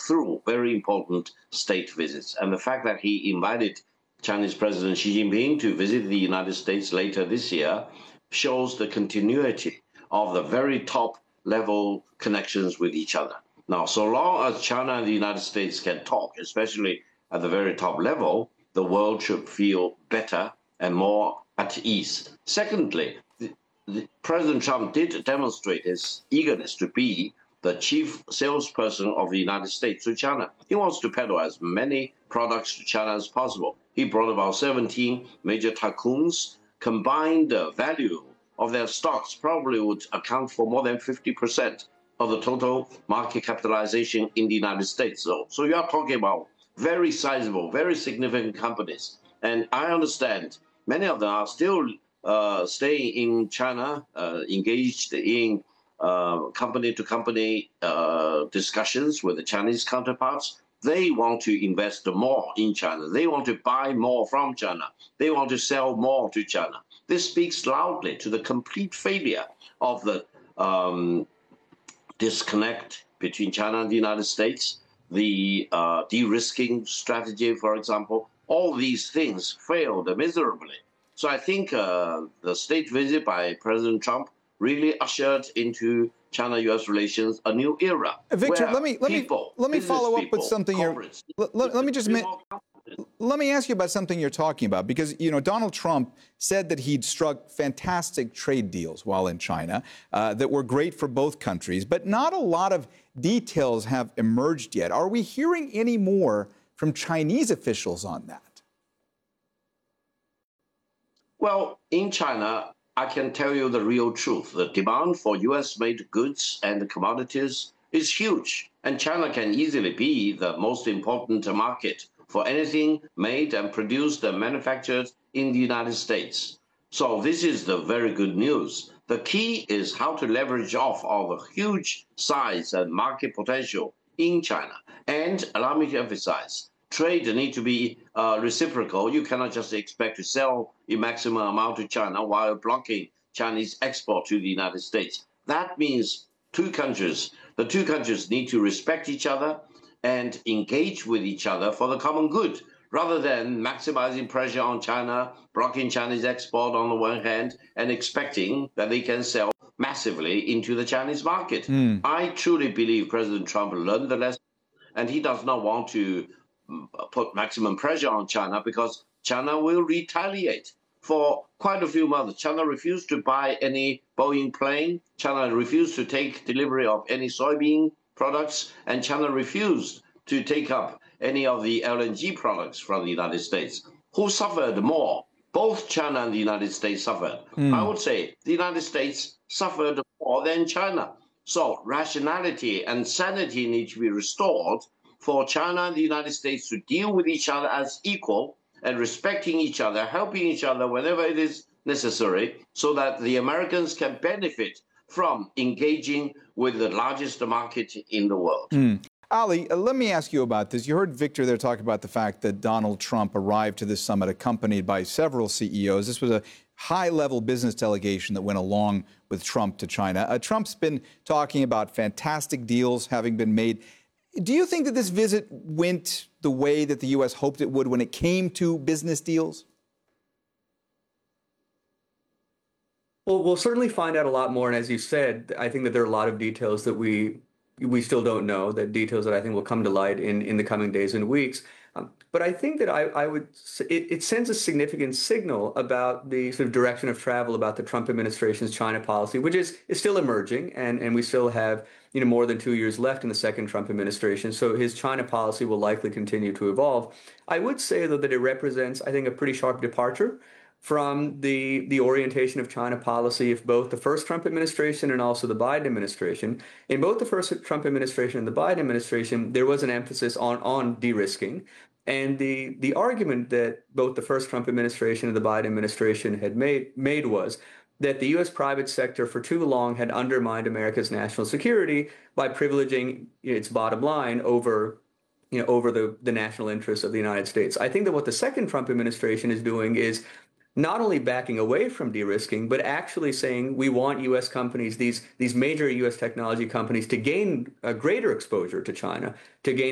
through very important state visits. And the fact that he invited Chinese President Xi Jinping to visit the United States later this year shows the continuity of the very top level connections with each other. Now, so long as China and the United States can talk, especially at the very top level, the world should feel better and more at ease. Secondly, President Trump did demonstrate his eagerness to be the chief salesperson of the United States to China. He wants to peddle as many products to China as possible. He brought about 17 major tycoons. Combined value of their stocks probably would account for more than 50% of the total market capitalization in the United States. So you are talking about very sizable, very significant companies. And I understand many of them are still staying in China, engaged in company-to-company discussions with the Chinese counterparts. They want to invest more in China. They want to buy more from China. They want to sell more to China. This speaks loudly to the complete failure of the disconnect between China and the United States, the de-risking strategy, for example. All these things failed miserably. So I think the state visit by President Trump really ushered into China-U.S. relations a new era. Victor, let me follow up with something here. Let me ask you about something you're talking about, because Donald Trump said that he'd struck fantastic trade deals while in China that were great for both countries, but not a lot of details have emerged yet. Are we hearing any more from Chinese officials on that? Well, in China, I can tell you the real truth. The demand for U.S.-made goods and commodities is huge, and China can easily be the most important market for anything made and produced and manufactured in the United States. So this is the very good news. The key is how to leverage off all the huge size and market potential in China. And allow me to emphasize, trade needs to be reciprocal. You cannot just expect to sell a maximum amount to China while blocking Chinese export to the United States. That means the two countries need to respect each other and engage with each other for the common good, rather than maximizing pressure on China, blocking Chinese export on the one hand, and expecting that they can sell massively into the Chinese market. I truly believe President Trump learned the lesson, and he does not want to put maximum pressure on China because China will retaliate. For quite a few months, China refused to buy any Boeing plane. China refused to take delivery of any soybean products, and China refused to take up any of the LNG products from the United States. Who suffered more? Both China and the United States suffered. I would say the United States suffered more than China. So rationality and sanity need to be restored for China and the United States to deal with each other as equal and respecting each other, helping each other whenever it is necessary, so that the Americans can benefit from engaging with the largest market in the world. Ali, let me ask you about this. You heard Victor there talk about the fact that Donald Trump arrived to this summit accompanied by several CEOs. This was a high-level business delegation that went along with Trump to China. Trump's been talking about fantastic deals having been made. Do you think that this visit went the way that the U.S. hoped it would when it came to business deals? Well, we'll certainly find out a lot more. And as you said, I think that there are a lot of details that we still don't know, that details that I think will come to light in the coming days and weeks. But I think that it sends a significant signal about the sort of direction of travel about the Trump administration's China policy, which is still emerging, and we still have more than 2 years left in the second Trump administration. So his China policy will likely continue to evolve. I would say, though, that it represents, I think, a pretty sharp departure from the orientation of China policy of both the first Trump administration and also the Biden administration. In both the first Trump administration and the Biden administration, there was an emphasis on de-risking. And the argument that both the first Trump administration and the Biden administration had made was that the U.S. private sector for too long had undermined America's national security by privileging its bottom line over the national interests of the United States. I think that what the second Trump administration is doing is not only backing away from de-risking, but actually saying we want U.S. companies, these major U.S. technology companies, to gain a greater exposure to China, to gain